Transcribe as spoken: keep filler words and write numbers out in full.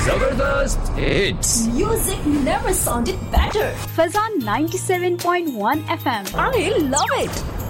जबरदस्त hits. Music never sounded better. Fazan ninety-seven point one F M. I love it.